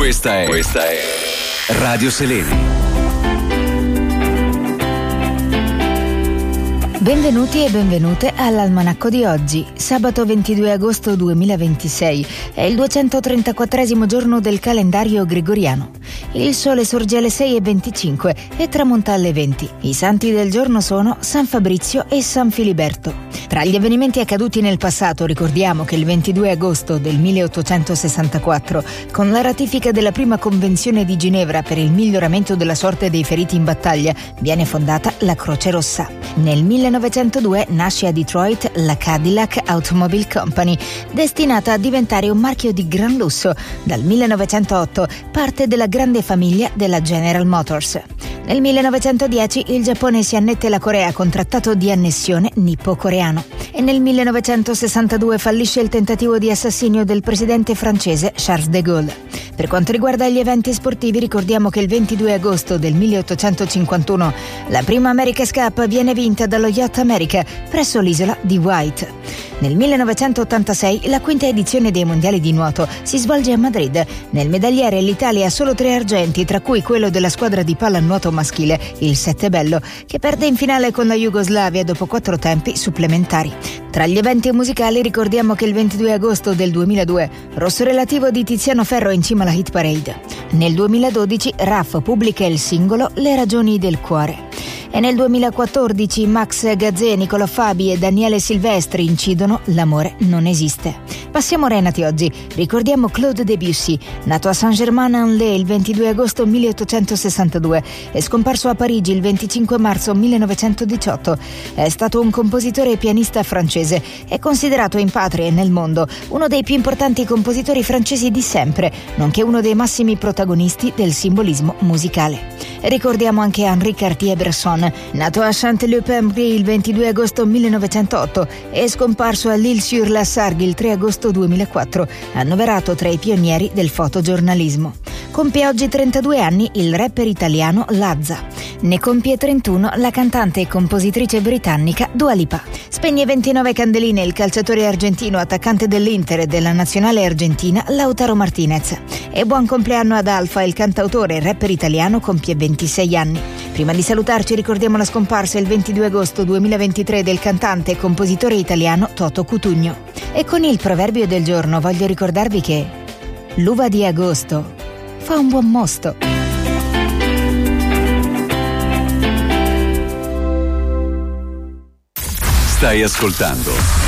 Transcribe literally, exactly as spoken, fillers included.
Questa è Questa è Radio Selene. Benvenuti e benvenute all'Almanacco di oggi, sabato ventidue agosto duemilaventisei, è il duecentotrentaquattresimo giorno del calendario gregoriano. Il sole sorge alle sei e venticinque e tramonta alle venti. I santi del giorno sono San Fabrizio e San Filiberto. Tra gli avvenimenti accaduti nel passato ricordiamo che il ventidue agosto del milleottocentosessantaquattro, con la ratifica della prima convenzione di Ginevra per il miglioramento della sorte dei feriti in battaglia, viene fondata la Croce Rossa. Nel millenovecentodue nasce a Detroit la Cadillac Automobile Company, destinata a diventare un marchio di gran lusso. Dal millenovecentootto parte della grande famiglia della General Motors. Nel millenovecentodieci il Giappone si annette la Corea con trattato di annessione nippo-coreano. E nel millenovecentosessantadue fallisce il tentativo di assassinio del presidente francese Charles de Gaulle. Per quanto riguarda gli eventi sportivi, ricordiamo che il ventidue agosto del milleottocentocinquantuno la prima America's Cup viene vinta dallo Yacht America presso l'isola di White. Nel millenovecentottantasei la quinta edizione dei mondiali di nuoto si svolge a Madrid. Nel medagliere l'Italia ha solo tre argenti, tra cui quello della squadra di pallanuoto maschile, il Settebello, che perde in finale con la Jugoslavia dopo quattro tempi supplementari. Tra gli eventi musicali ricordiamo che il ventidue agosto del duemiladue Rosso Relativo di Tiziano Ferro in cima alla hit parade. Nel duemiladodici Raff pubblica il singolo Le ragioni del cuore. E nel duemilaquattordici Max Gazzè, Nicolò Fabi e Daniele Silvestri incidono L'amore non esiste. Passiamo Renati oggi. Ricordiamo Claude Debussy, nato a Saint-Germain-en-Laye il ventidue agosto milleottocentosessantadue e scomparso a Parigi il venticinque marzo millenovecentodiciotto. È stato un compositore e pianista francese. È considerato in patria e nel mondo uno dei più importanti compositori francesi di sempre, nonché uno dei massimi protagonisti del simbolismo musicale. Ricordiamo anche Henri Cartier-Bresson, nato a Chanteloup-en-Brie il ventidue agosto millenovecentootto e scomparso a L'Isle-sur-la-Sargue il tre agosto duemilaquattro, annoverato tra i pionieri del fotogiornalismo. Compie oggi trentadue anni il rapper italiano Lazza. Ne compie trentuno la cantante e compositrice britannica Dua Lipa. Spegne ventinove candeline il calciatore argentino attaccante dell'Inter e della nazionale argentina Lautaro Martinez. E buon compleanno ad Alfa, il cantautore e rapper italiano compie ventisei anni. Prima di salutarci ricordiamo la scomparsa il ventidue agosto duemilaventitré del cantante e compositore italiano Toto Cutugno. E con il proverbio del giorno voglio ricordarvi che l'uva di agosto fa un buon mosto. Stai ascoltando